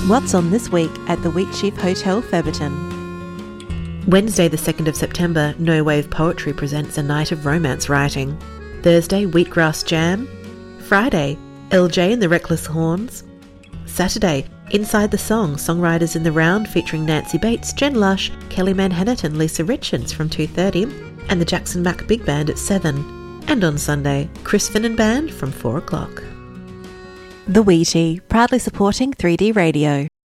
What's on this week at the Wheatsheaf Hotel, Featherton? Wednesday the 2nd of September, No Wave Poetry presents a night of romance writing. Thursday, Wheatgrass Jam. Friday, LJ and the Reckless Horns. Saturday, Inside the Song, Songwriters in the Round featuring Nancy Bates, Jen Lush, Kelly Manhattan and Lisa Richards from 2:30 and the Jackson Mack Big Band at 7. And on Sunday, Chris Finn and Band from 4 o'clock. The Wheatie, proudly supporting 3D Radio.